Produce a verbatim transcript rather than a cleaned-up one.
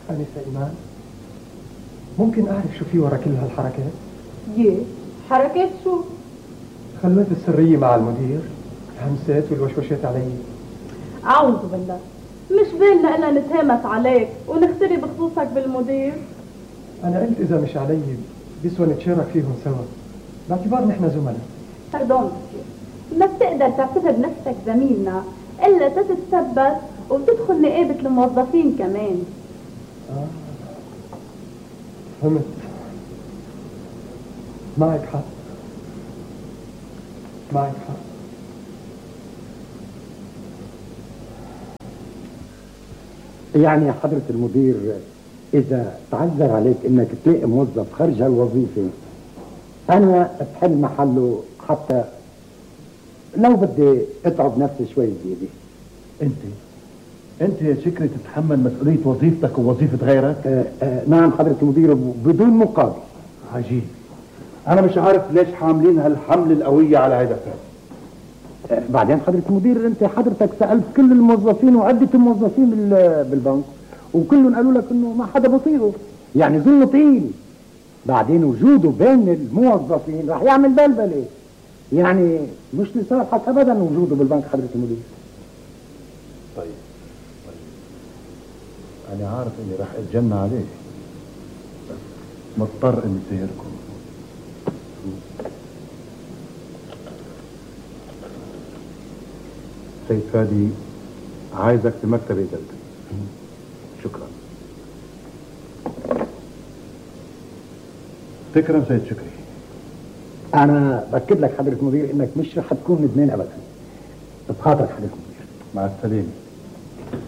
أنسة إيمان، ممكن أعرف شو في ورا كل هالحركات؟ يه حركات شو؟ خليت السرية مع المدير، الهمسات والوشوشات علي. أعوذ بالله، مش بالنا إننا نتهامس عليك ونختري بخصوصك بالمدير؟ أنا قلت إذا مش علي بيسوى نتشارك فيهم سوا، باعتبار نحن زملاء. باردون مسيو، ما بتقدر تعتبر نفسك زميلنا إلا تتثبت وتدخل نقابة الموظفين كمان. آه فهمت، معك حق، معك حق. يعني يا حضرة المدير، إذا تعذر عليك إنك تلاقي موظف خارج هالوظيفة أنا أتحل محله، حتى لو بدي أتعب نفسي شوي زيادة. أنت أنت يا شكري تتحمل مسؤولية وظيفتك ووظيفة غيرك؟ آه آه نعم حضرة المدير، بدون مقابل. عجيب، أنا مش عارف ليش حاملين هالحمل القوية على هذا الفعل. آه بعدين حضرة المدير، أنت حضرتك سألت كل الموظفين وعدة الموظفين بالبنك وكلهم قالوا لك إنه ما حدا بطيقه، يعني ظلم طيل. بعدين وجوده بين الموظفين راح يعمل بلبلة، يعني مش لصالحك أبدا وجوده بالبنك حضرة المدير. طيب طيب أنا عارف إني راح أتجنى عليه، بس مضطر إني سيركم. سيد فادي عايزك في مكتب إدارتي. شكرا. تكرم سيد شكري. أنا بأكد لك حضرة المدير إنك مش رح تكون ندمان أبدا. بخاطرك حضرة المدير. مع السلامة.